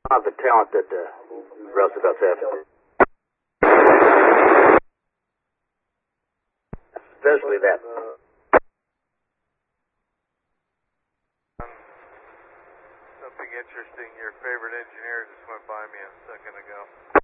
Not the talent that Roosevelt's after. Especially that. Something interesting, your favorite engineer just went by me a second ago.